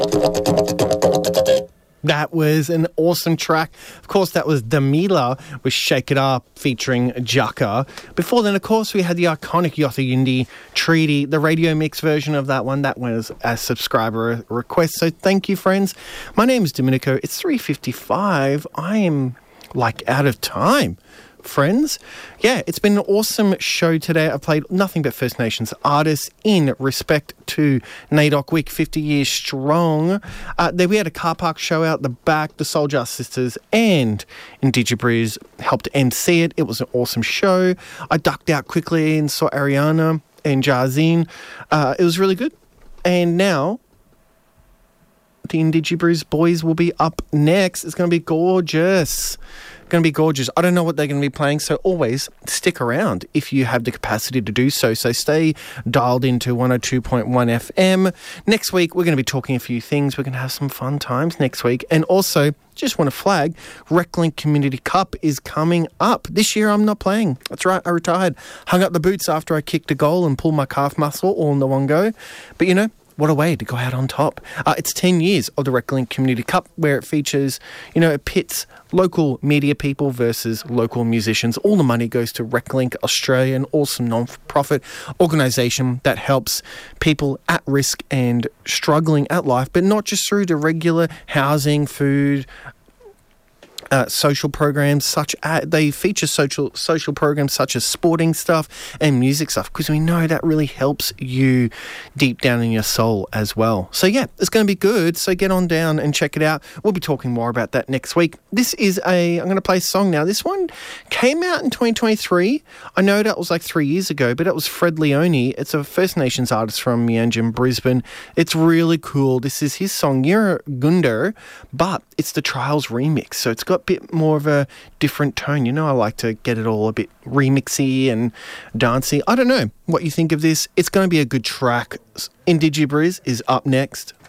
That was an awesome track. Of course, that was Damila with Shake It Up featuring Jaka. Before then, of course, we had the iconic Yotha Yindi Treaty, the radio mix version of that one. That was a subscriber request. So thank you, friends. My name is Domenico. It's 3:55. I am out of time. Friends, yeah, it's been an awesome show today. I've played nothing but First Nations artists in respect to NAIDOC Week 50 years strong. We had a car park show out the back. The Soul Jar Sisters and Indigibreeze helped MC it. It was an awesome show. I ducked out quickly and saw Ariana and Jazine. It was really good. And now the Indigibreeze boys will be up next. It's going to be gorgeous. Going to be gorgeous. I don't know what they're going to be playing, so always stick around if you have the capacity to do so. So stay dialed into 102.1 FM. Next week, we're going to be talking a few things. We're going to have some fun times next week. And also, just want to flag, RecLink Community Cup is coming up. This year, I'm not playing. That's right, I retired. Hung up the boots after I kicked a goal and pulled my calf muscle all in the one go. But, what a way to go out on top. It's 10 years of the RecLink Community Cup, where it features, it pits local media people versus local musicians. All the money goes to RecLink Australia, an awesome non-profit organisation that helps people at risk and struggling at life, but not just through the regular housing, food, social programs they feature social programs such as sporting stuff and music stuff, because we know that really helps you deep down in your soul as well. So yeah, it's going to be good. So get on down and check it out. We'll be talking more about that next week. I'm going to play a song now. This one came out in 2023. I know that was 3 years ago, but it was Fred Leone. It's a First Nations artist from Meanjin, Brisbane. It's really cool. This is his song, Yura Gunder, but it's the Trials remix. So it's got a bit more of a different tone. I like to get it all a bit remixy and dancey. I don't know what you think of this. It's going to be a good track. Indigibreeze is up next.